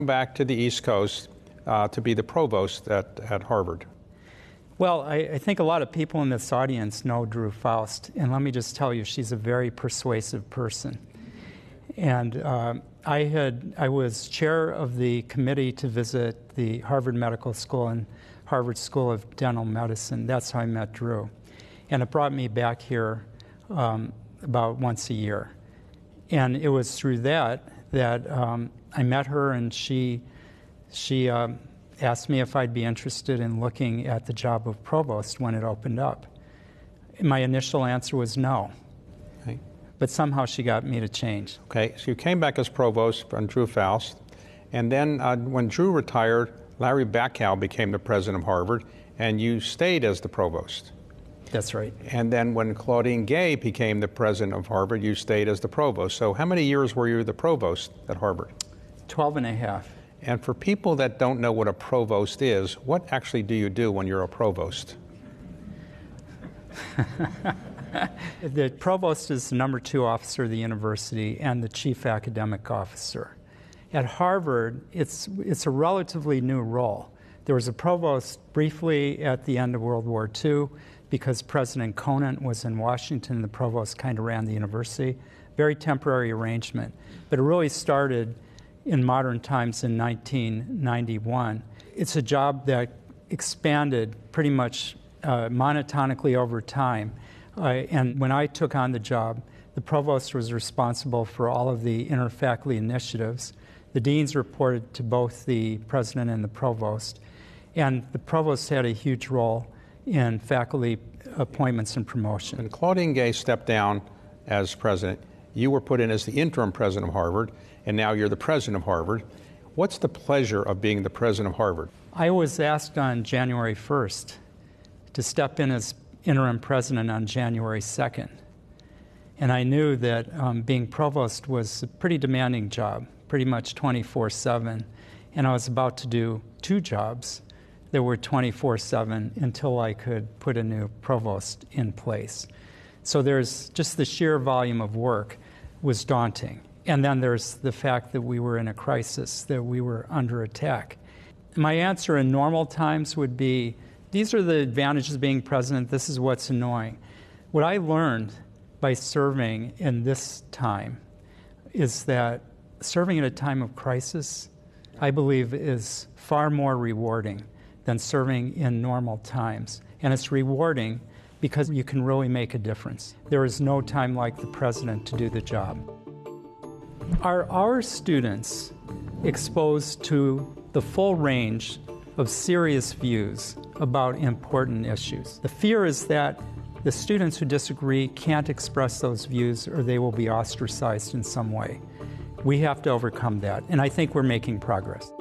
Back to the East Coast to be the provost at Harvard? Well, I think a lot of people in this audience know Drew Faust, and let me just tell you, she's a very persuasive person. And I was chair of the committee to visit the Harvard Medical School and Harvard School of Dental Medicine. That's how I met Drew. And it brought me back here about once a year. And it was through that I met her, and she asked me if I'd be interested in looking at the job of provost when it opened up. My initial answer was no. Okay. But somehow she got me to change. Okay, so you came back as provost from Drew Faust, and then when Drew retired, Larry Bacow became the president of Harvard, and you stayed as the provost. That's right. And then when Claudine Gay became the president of Harvard, you stayed as the provost. So how many years were you the provost at Harvard? 12 and a half. And for people that don't know what a provost is, what actually do you do when you're a provost? The provost is the number 2 officer of the university and the chief academic officer. At Harvard, it's a relatively new role. There was a provost briefly at the end of World War II because President Conant was in Washington. The provost kind of ran the university. Very temporary arrangement. But it really started in modern times in 1991. It's a job that expanded pretty much monotonically over time. And when I took on the job, the provost was responsible for all of the interfaculty initiatives. The deans reported to both the president and the provost. And the provost had a huge role in faculty appointments and promotion. When Claudine Gay stepped down as president, you were put in as the interim president of Harvard, and now you're the president of Harvard. What's the pleasure of being the president of Harvard? I was asked on January 1st to step in as interim president on January 2nd. And I knew that being provost was a pretty demanding job, pretty much 24/7. And I was about to do 2 jobs that were 24/7 until I could put a new provost in place. So there's just the sheer volume of work was daunting. And then there's the fact that we were in a crisis, that we were under attack. My answer in normal times would be, these are the advantages of being president, this is what's annoying. What I learned by serving in this time is that serving at a time of crisis, I believe, is far more rewarding than serving in normal times. And it's rewarding because you can really make a difference. There is no time like the president to do the job. Are our students exposed to the full range of serious views about important issues? The fear is that the students who disagree can't express those views or they will be ostracized in some way. We have to overcome that, and I think we're making progress.